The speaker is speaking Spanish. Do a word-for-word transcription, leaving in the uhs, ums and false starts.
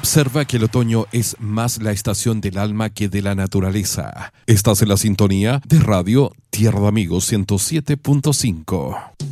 Observa que el otoño es más la estación del alma que de la naturaleza. Estás en la sintonía de Radio Tierra de Amigos ciento siete punto cinco.